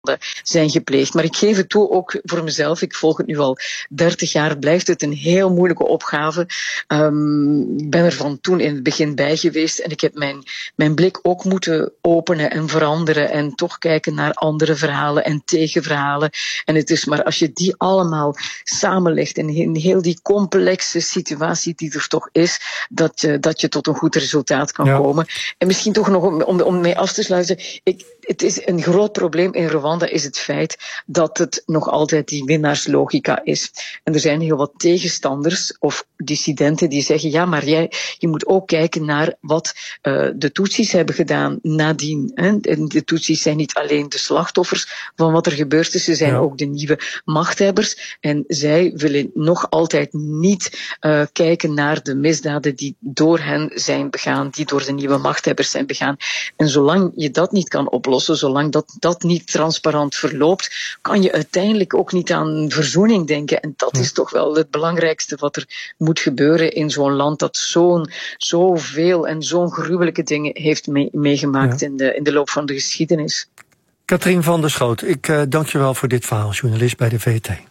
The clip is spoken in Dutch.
zijn gepleegd. Maar ik geef het toe, ook voor mezelf. Ik volg het nu al 30 jaar. Blijft het een heel moeilijke opgave. Ik ben er van toen in het begin bij geweest. En ik heb mijn blik ook moeten openen en veranderen. En toch kijken naar andere verhalen en tegenverhalen. En het is maar als je die allemaal samenlegt. En in heel die complexe situatie die er toch is. Dat je tot een goed resultaat kan komen. En misschien toch nog om mee af te sluiten. Het is een groot probleem in Rwanda is het feit dat het nog altijd die winnaarslogica is. En er zijn heel wat tegenstanders of dissidenten die zeggen, ja, maar je moet ook kijken naar wat de Tutsis hebben gedaan nadien. Hè. En de Tutsis zijn niet alleen de slachtoffers van wat er gebeurd is, ze zijn ook de nieuwe machthebbers. En zij willen nog altijd niet kijken naar de misdaden die door hen zijn begaan, die door de nieuwe machthebbers zijn begaan. En zolang je dat niet kan oplossen, zolang dat niet transparant verloopt, kan je uiteindelijk ook niet aan verzoening denken. En dat is toch wel het belangrijkste wat er moet gebeuren in zo'n land dat zoveel en zo'n gruwelijke dingen heeft meegemaakt in de loop van de geschiedenis. Katrien van der Schoot, ik dank je wel voor dit verhaal, journalist bij de VT.